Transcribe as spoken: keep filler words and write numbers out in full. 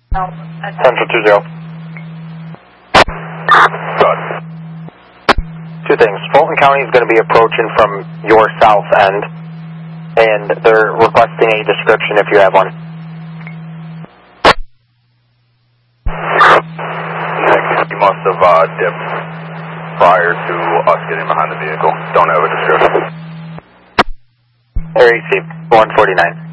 Central two zero. Good. Two things. Fulton County is going to be approaching from your south end, and they're requesting a description if you have one. Nick, you must have uh, dipped prior to us getting behind the vehicle. Don't have a description. Area C one forty-nine.